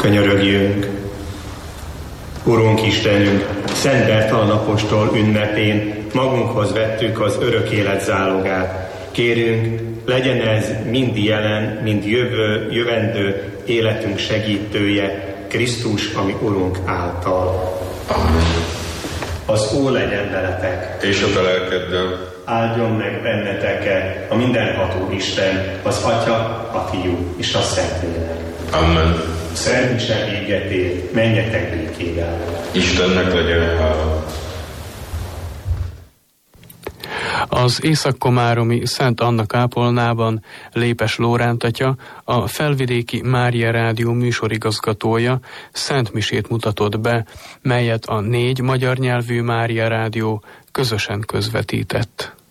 Könyörögjünk. Urunk Istenünk, Szent Bertalan apostol ünnepén magunkhoz vettük az örök élet zálogát. Kérünk, legyen ez mind jelen, mind jövendő életünk segítője, Krisztus, ami Urunk által. Amen. Az Úr legyen veletek. És a te lelkeddel. Áldjon meg benneteket a mindenható Isten, az Atya, a Fiú és a Szentlélek. Amen. Szent Isten égetét, menjetek békével. Istennek legyen hála. Az észak-komáromi Szent Anna kápolnában Lépes Lóránt atya, a Felvidéki Mária Rádió műsorigazgatója szent misét mutatott be, melyet a 4 magyar nyelvű Mária Rádió közösen közvetített.